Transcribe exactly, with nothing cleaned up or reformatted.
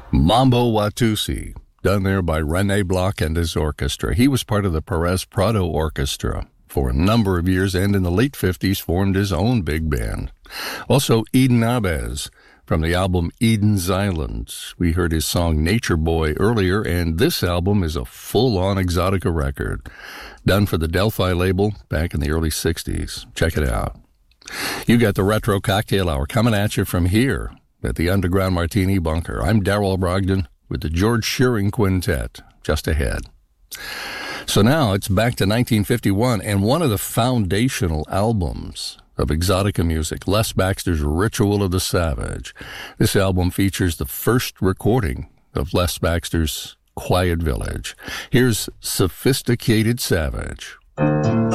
Mambo Watusi, done there by Rene Block and his orchestra. He was part of the Perez Prado Orchestra for a number of years, and in the late fifties formed his own big band. Also, Eden Abez from the album Eden's Island. We heard his song Nature Boy earlier, and this album is a full-on Exotica record, done for the Delphi label back in the early sixties. Check it out. You got the Retro Cocktail Hour coming at you from here at the Underground Martini Bunker. I'm Darrell Brogdon with the George Shearing Quintet just ahead. So now it's back to nineteen fifty-one, and one of the foundational albums of Exotica music, Les Baxter's Ritual of the Savage. This album features the first recording of Les Baxter's Quiet Village. Here's Sophisticated Savage.